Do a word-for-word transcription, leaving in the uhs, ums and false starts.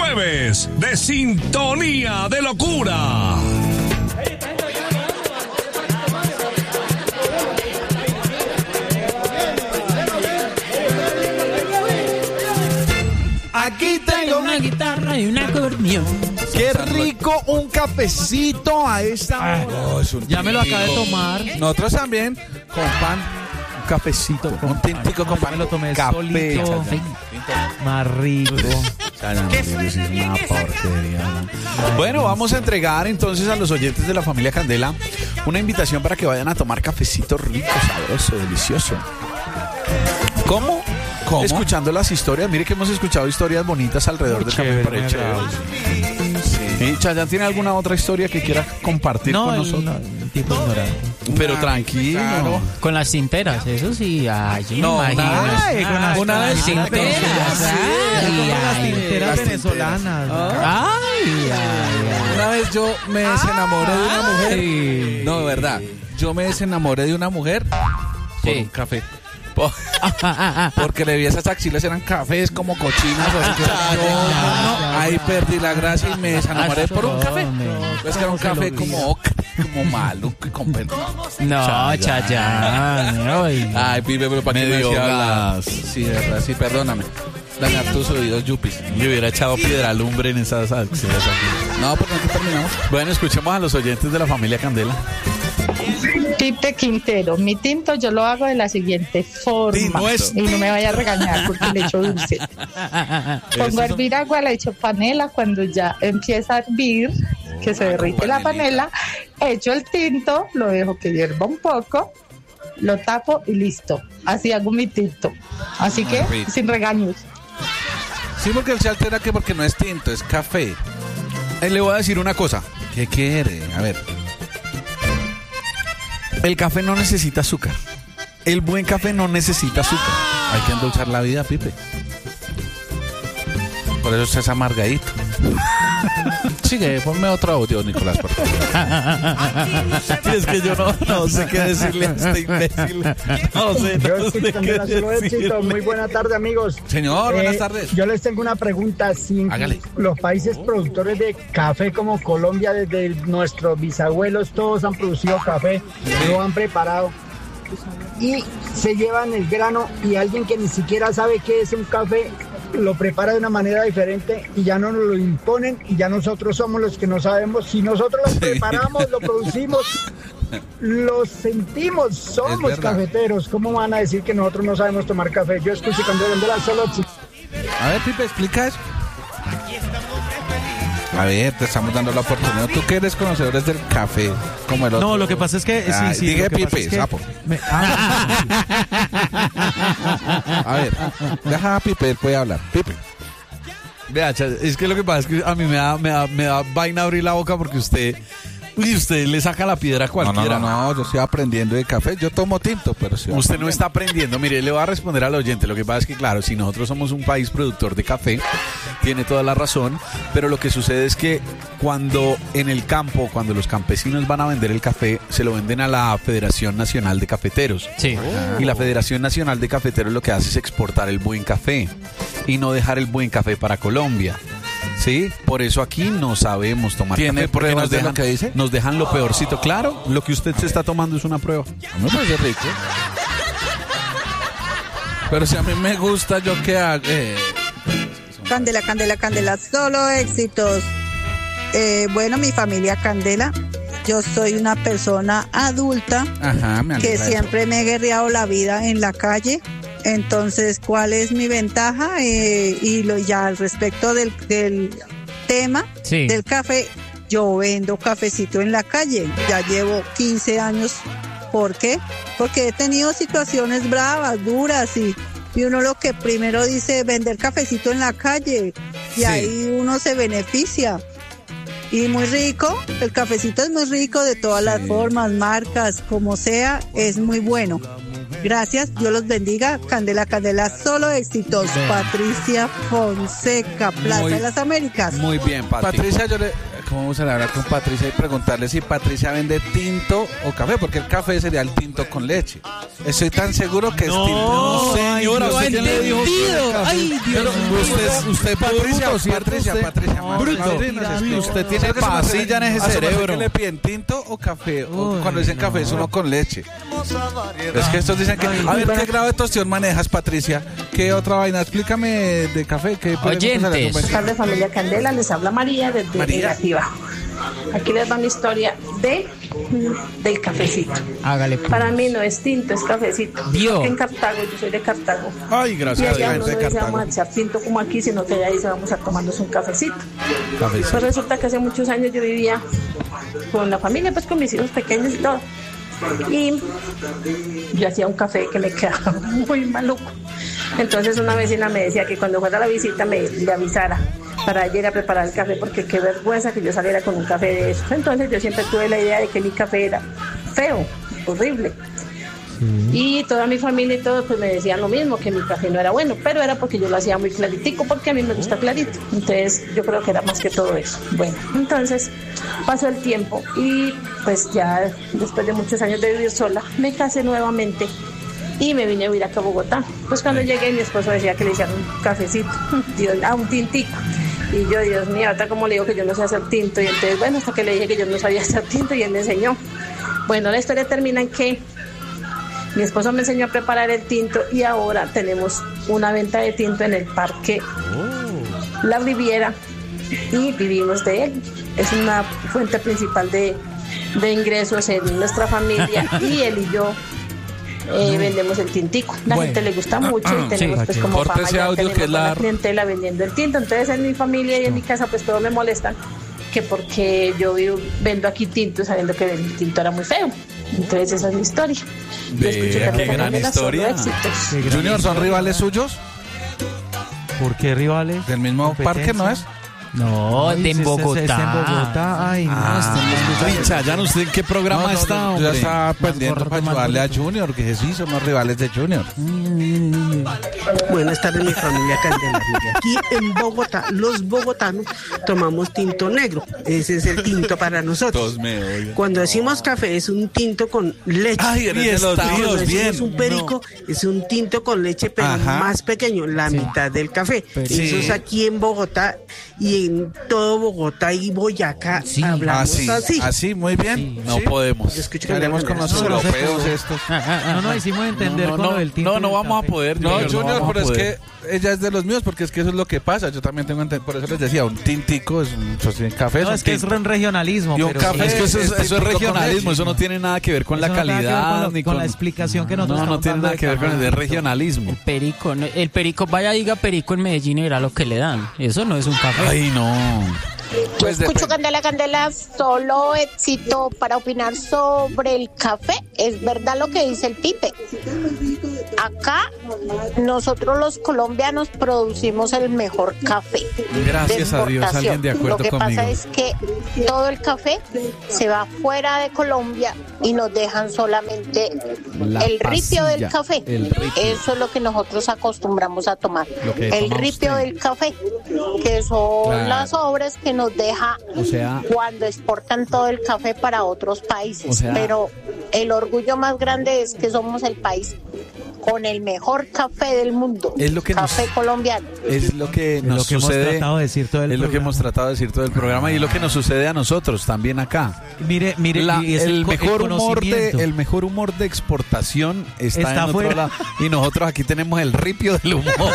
jueves de Sintonía de Locura. Aquí tengo una guitarra y un acordeón. Qué rico un cafecito a esta hora. Oh, es un Ya me lo acabé de tomar. Nosotros también, con pan, un cafecito, un tintico con pan. Me lo tomé café, solito. Chayanne. Más rico. Chayanne, es una porquería, ¿no? Bueno, vamos a entregar entonces a los oyentes de la familia Candela una invitación para que vayan a tomar cafecito rico, sabroso, delicioso. ¿Cómo? ¿Cómo? Escuchando las historias. Mire que hemos escuchado historias bonitas alrededor del café por hecho. Sí. Chayanne, ¿tiene alguna otra historia que quiera compartir no, con el, nosotros? no, el tipo ignorante. Pero tranquilo. Claro. Con las cinteras, eso sí. Ay, No, imagino. ay, con las, una vez cinteras. Ay, Las ay, tinteras las venezolanas. ay, ay, Una vez yo me desenamoré de una mujer. ay. No, de verdad. Yo me desenamoré de una mujer por Sí. un café. Por- Porque le vi esas axilas, eran cafés como cochinas. Así que yo, no, no, ahí perdí la gracia y me desenamoré por un café. Es que era un café como ocre, como maluco y con perdón. No, Chayanne. Ay. Ay, pibe, pero para Me qué me dio hacía gas. hablar. Sí, de verdad, sí, perdóname. Dañar tus oídos, yupis. Le hubiera echado piedra lumbre en esas axilas aquí. No, pero no que terminamos. Bueno, escuchemos a los oyentes de la familia Candela. Pipe Quintero, mi tinto yo lo hago de la siguiente forma Tinto. y no me vaya a regañar porque le echo dulce. Pongo a hervir agua, le echo panela, cuando ya empieza a hervir, que se derrite la panela, echo el tinto, lo dejo que hierva un poco, lo tapo y listo. Así hago mi tinto. Así que rico. sin regaños. Sí, porque él se altera que porque no es tinto, es café. Eh, le voy a decir una cosa. ¿Qué quiere? A ver. El café no necesita azúcar. El buen café no necesita azúcar. Hay que endulzar la vida, Pipe. Por eso usted es amargadito. Sigue, ponme otro audio, Nicolás, por favor. Sí, es que yo no, no sé qué decirle a este imbécil. No sé, Yo no estoy sé con qué la solo éxito. decirle. Muy buena tarde, amigos. Señor, buenas Eh, tardes. Yo les tengo una pregunta. Si Hágale. los países productores de café como Colombia, desde nuestros bisabuelos, todos han producido café, lo han preparado y se llevan el grano y alguien que ni siquiera sabe qué es un café lo prepara de una manera diferente y ya no nos lo imponen y ya nosotros somos los que no sabemos. Si nosotros lo preparamos, lo producimos, lo sentimos, Es somos verdad. cafeteros. ¿Cómo van a decir que nosotros no sabemos tomar café? Yo escuché cuando de la solo. A ver, Pipe, explica eso. A ver, te estamos dando la oportunidad. Tú que eres conocedores del café, como el otro. No, lo que pasa es que sí, Ay, sí. dije lo que pasa Pipe, es que sapo. me- ah, A ver, deja a Pipe, él puede hablar. Pipe. Vea, Cha- es que lo que pasa es que a mí me da, me da, me da vaina abrir la boca porque usted, uy, usted le saca la piedra a No, cualquiera. no, no, no, yo estoy aprendiendo de café. Yo tomo tinto, pero sí. Usted no está aprendiendo. Mire, le voy a responder al oyente. Lo que pasa es que, claro, si nosotros somos un país productor de café, tiene toda la razón, pero lo que sucede es que cuando en el campo, cuando los campesinos van a vender el café, se lo venden a la Federación Nacional de Cafeteros. Sí. Y la Federación Nacional de Cafeteros lo que hace es exportar el buen café y no dejar el buen café para Colombia. Sí, por eso aquí no sabemos tomar ¿Tiene café, porque pruebas nos de dejan, lo que dice? nos dejan lo peorcito. Claro, lo que usted se está tomando es una prueba. A mí me parece rico. Pero si a mí me gusta, ¿yo qué hago? Eh, Candela, Candela, Candela, solo éxitos. Eh, bueno, mi familia Candela, yo soy una persona adulta ajá, me que alegra eso. siempre me he guerreado la vida en la calle. Entonces, ¿cuál es mi ventaja? Eh, y lo, ya al respecto del, del tema Sí. del café, yo vendo cafecito en la calle. Ya llevo quince años. ¿Por qué? Porque he tenido situaciones bravas, duras y, y uno lo que primero dice vender cafecito en la calle y Sí. ahí uno se beneficia. Y muy rico, el cafecito es muy rico de todas las formas, marcas, como sea, es muy bueno. Gracias, Dios los bendiga. Candela, Candela, solo éxitos. Patricia Fonseca, Plaza Muy- de las Américas. Muy bien, Patricia. Patricia, yo le, ¿Cómo vamos a hablar con Patricia y preguntarle si Patricia vende tinto o café? Porque el café sería el tinto con leche. Estoy tan seguro que es tinto. No, señora, Dios, ¿usted quién le dijo que era entendido. café? Ay, Dios Pero usted, usted Patricia, bruto, ¿cierto? Patricia, Usted- Patricia, No, Patricia, bruto. nos explica. Usted tiene ¿Sabe que se me hace- pasilla en ese a su merced cerebro. que le piden tinto o café? O Uy, cuando dicen no. café es uno con leche. Es que estos dicen que... A ver, ¿qué grado de tostión manejas, Patricia? ¿Qué otra vaina? Explícame de café. ¿Qué podemos Oyentes. hacer? Buenas tardes, familia Candela, les habla María desde María. Negativa. Aquí les va mi historia de del cafecito. Hágale pues. Para mí no es tinto, es cafecito. Vio. Porque en Cartago, yo soy de Cartago. Ay, Y gracias a allá la uno gente no de dice Cartago. vamos a echar tinto como aquí, sino que allá dice vamos a tomarnos un cafecito. Cafecito. Pues resulta que hace muchos años yo vivía con la familia, pues con mis hijos pequeños y todo. Y yo hacía un café que me quedaba muy maluco. Entonces una vecina me decía que cuando fuera a la visita me le avisara para ella ir a preparar el café, porque qué vergüenza que yo saliera con un café de eso. Entonces yo siempre tuve la idea de que mi café era feo, horrible. Y toda mi familia y todo pues me decían lo mismo, que mi café no era bueno, pero era porque yo lo hacía muy claritico, porque a mí me gusta clarito. Entonces yo creo que era más que todo eso. Bueno, entonces pasó el tiempo y pues ya después de muchos años de vivir sola, me casé nuevamente y me vine a vivir acá a Bogotá. Pues cuando llegué mi esposo decía que le hicieran un cafecito, Dios, ah, un tintico. Y yo, Dios mío, ahorita como le digo que yo no sé hacer tinto, y entonces bueno, hasta que le dije que yo no sabía hacer tinto y él me enseñó. Bueno, la historia termina en que mi esposo me enseñó a preparar el tinto y ahora tenemos una venta de tinto en el parque La Riviera y vivimos de él. Es una fuente principal de, de ingresos en nuestra familia y él y yo eh, vendemos el tintico. La Bueno. gente le gusta mucho y tenemos pues como Corte fama, ese ya audio tenemos que es la- buena clientela vendiendo el tinto. Entonces en mi familia y en mi casa pues todos me molestan que porque yo vivo- vendo aquí tinto sabiendo que el tinto era muy feo. Entonces esa es mi historia. Yo escucho Vea, Café qué gran Candela, solo historia. éxitos. Junior, ¿son rivales suyos? ¿Por qué rivales? ¿Del mismo parque, no es? No, Ay, de si en es- es- Bogotá. es en Bogotá. Ay, no. Richa, ya no sé en qué programa No, no, está, no, yo ya hombre. estaba pendiente gordo, para más ayudarle a bonito. Junior, que sí, somos rivales de Junior. Buenas tardes, mi familia Candela. Mire, aquí en Bogotá, los bogotanos tomamos tinto negro. Ese es el tinto para nosotros. Todos me odian. Cuando decimos café, es un tinto con leche. Ay, eres de los Cuando míos, decimos bien. un perico, es un tinto con leche, pero Ajá. más pequeño, la mitad del café. Sí. Eso es aquí en Bogotá y en todo Bogotá y Boyacá Sí. hablamos Así, así. así, muy bien. No Sí. podemos. Yo escucho ¿Qué haremos con los Candela. europeos estos? No nos hicimos entender No, con no, lo del tinto. no, y no el vamos a café. poder. No, Junior, Junior, vamos a pero es poder. que ella es de los míos, porque es que eso es lo que pasa. Yo también tengo ente- por eso les decía, un tintico es un pues, un café. No, un es que es tinto. un regionalismo. Y un pero café Es que eso es, Es eso es tintico con regionalismo, leche. eso no tiene nada que ver con eso la no tiene que ver calidad con, lo- ni con con la explicación que nosotros No, no estamos tiene dando nada de que ver con café. el regionalismo. El perico, no, el perico, vaya diga perico en Medellín y verá lo que le dan. Eso no es un café. Ay, no. Yo Pues escucho depende. Candela Candela, solo éxito para opinar sobre el café. Es verdad lo que dice el Pipe. Acá nosotros los colombianos producimos el mejor café. Gracias de a Dios, exportación. alguien de acuerdo Lo que conmigo. pasa es que todo el café se va fuera de Colombia y nos dejan solamente La el ripio pasilla, del café. el ripio. Eso es lo que nosotros acostumbramos a tomar. Lo que El toma ripio usted. del café, que son Claro. las obras que nos deja O sea, cuando exportan todo el café para otros países. O sea- Pero el orgullo más grande es que somos el país con el mejor café del mundo. Es lo que nos- café colombiano. es lo que Es nos lo que hemos sucede. tratado de decir todo el es lo que programa. hemos tratado de decir todo el programa y es lo que nos sucede a nosotros también acá. Mire, mire, La- y es el, co- mejor humor de, conocimiento. el mejor humor de exportación está, Está en otro afuera. lado y nosotros aquí tenemos el ripio del humor.